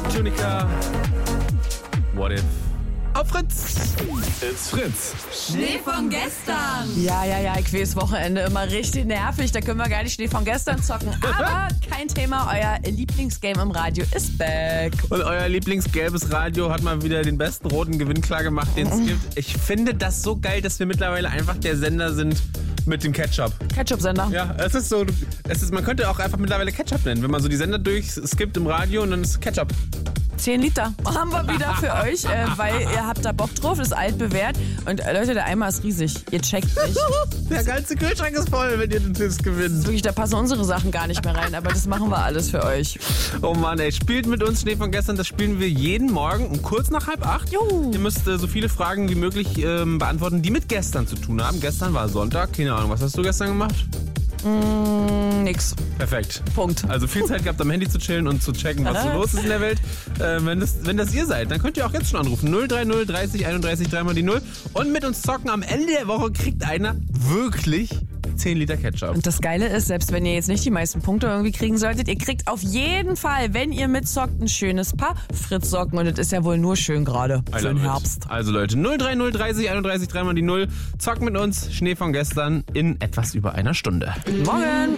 Tunica. What if? Auf Fritz. It's Fritz. Schnee von gestern. Ja, ich weiß, Wochenende immer richtig nervig. Da können wir gar nicht Schnee von gestern zocken. Aber kein Thema, euer Lieblingsgame im Radio ist back. Und euer Lieblingsgelbes Radio hat mal wieder den besten roten Gewinn klar gemacht, den es gibt. Ich finde das so geil, dass wir mittlerweile einfach der Sender sind mit dem Ketchup. Ketchup-Sender. Ja, es ist so, man könnte auch einfach mittlerweile Ketchup nennen, wenn man so die Sender durchskippt im Radio und dann ist Ketchup. 10 Liter haben wir wieder für euch, weil ihr habt da Bock drauf, ist altbewährt. Und Leute, der Eimer ist riesig. Ihr checkt nicht. Der ganze Kühlschrank ist voll, wenn ihr den Tipps gewinnt. Wirklich, da passen unsere Sachen gar nicht mehr rein, aber das machen wir alles für euch. Oh Mann, ey, spielt mit uns Schnee von gestern. Das spielen wir jeden Morgen um kurz nach 7:30. Juhu. Ihr müsst so viele Fragen wie möglich beantworten, die mit gestern zu tun haben. Gestern war Sonntag, keine Ahnung, was hast du gestern gemacht? Nix. Perfekt. Punkt. Also viel Zeit gehabt, am Handy zu chillen und zu checken, was so los ist in der Welt. Wenn das ihr seid, dann könnt ihr auch jetzt schon anrufen. 030 30 31 3 die 0 und mit uns zocken. Am Ende der Woche kriegt einer wirklich 10 Liter Ketchup. Und das Geile ist, selbst wenn ihr jetzt nicht die meisten Punkte irgendwie kriegen solltet, ihr kriegt auf jeden Fall, wenn ihr mitzockt, ein schönes Paar Fritz-Socken. Und das ist ja wohl nur schön gerade für den Herbst. Also Leute, 030 30 31 3 die 0. Zockt mit uns Schnee von gestern in etwas über einer Stunde. Morgen!